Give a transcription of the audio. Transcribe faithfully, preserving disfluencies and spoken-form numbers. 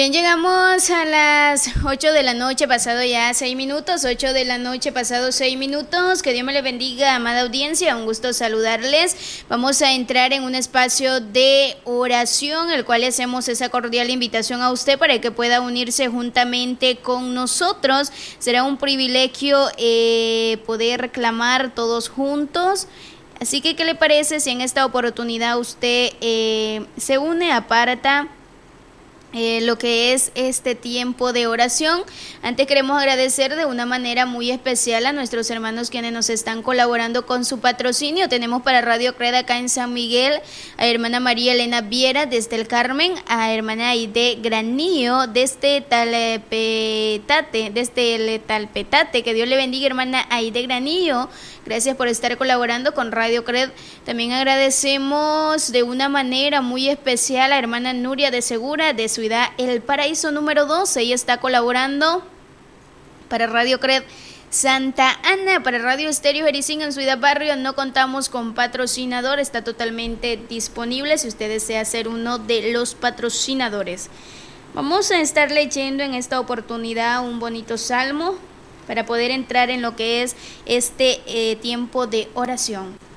Bien, llegamos a las ocho de la noche, pasado ya seis minutos, ocho de la noche, pasado seis minutos. Que Dios me le bendiga, amada audiencia, un gusto saludarles. Vamos a entrar en un espacio de oración, el cual le hacemos esa cordial invitación a usted para que pueda unirse juntamente con nosotros. Será un privilegio eh, poder clamar todos juntos. Así que, ¿qué le parece si en esta oportunidad usted eh, se une, aparta Eh, lo que es este tiempo de oración? Antes queremos agradecer de una manera muy especial a nuestros hermanos quienes nos están colaborando con su patrocinio. Tenemos para Radio Cred acá en San Miguel a hermana María Elena Viera desde el Carmen, a hermana Aide Granillo desde Talpetate, desde el Talpetate. Que Dios le bendiga, hermana Aide Granillo. Gracias por estar colaborando con Radio Cred. También agradecemos de una manera muy especial a hermana Nuria de Segura de Ciudad El Paraíso número doce. Ella está colaborando para Radio Cred Santa Ana, para Radio Estéreo Jericín en Ciudad Barrio. No contamos con patrocinador, está totalmente disponible si usted desea ser uno de los patrocinadores. Vamos a estar leyendo en esta oportunidad un bonito salmo para poder entrar en lo que es este eh, tiempo de oración.